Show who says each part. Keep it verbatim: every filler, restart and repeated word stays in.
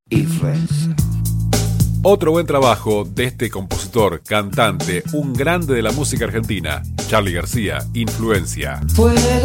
Speaker 1: Influencia.
Speaker 2: Otro buen trabajo de este compositor, cantante, un grande de la música argentina, Charly García, Influencia.
Speaker 1: Fuego